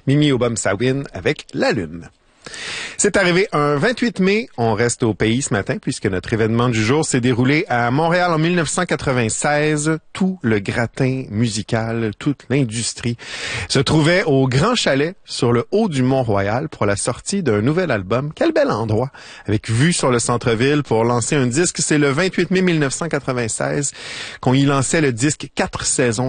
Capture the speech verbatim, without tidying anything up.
Mimi Obama-Sawin avec La Lune. C'est arrivé un vingt-huit mai, on reste au pays ce matin puisque notre événement du jour s'est déroulé à Montréal en mille neuf cent quatre-vingt-seize. Tout le gratin musical, toute l'industrie se trouvait au Grand Chalet sur le haut du Mont-Royal pour la sortie d'un nouvel album. Quel bel endroit, avec vue sur le centre-ville pour lancer un disque. C'est le vingt-huit mai mille neuf cent quatre-vingt-seize qu'on y lançait le disque Quatre saisons